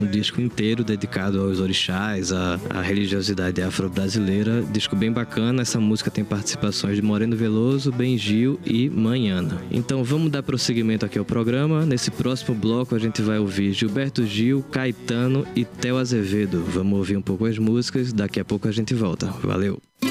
um disco inteiro dedicado aos orixás, à religiosidade afro-brasileira. Disco bem bacana. Essa música tem participações de Moreno Veloso, Ben Gil e Manhana. Então vamos dar prosseguimento aqui ao programa. Nesse próximo bloco a gente vai ouvir Gilberto Gil, Caetano e Theo Azevedo. Vamos ouvir um pouco as músicas, daqui a pouco a gente volta. Valeu!